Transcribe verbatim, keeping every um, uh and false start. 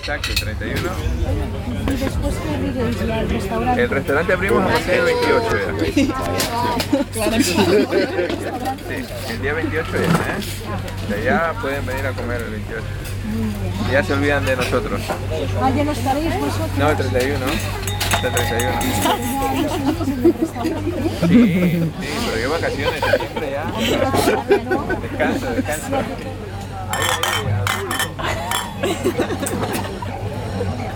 exacto, el treinta y uno. ¿Y después qué abriréis ya el restaurante? El restaurante abrimos a partir del veintiocho ya. Sí, el día veintiocho ya, ¿eh? De allá pueden venir a comer el veintiocho. Y ya se olvidan de nosotros. Ah, ya no estaréis vosotros. No, el treinta y uno. El treinta y uno. Sí, sí, pero yo vacaciones siempre ya. Descanso, descanso. Ahí, ahí, azul.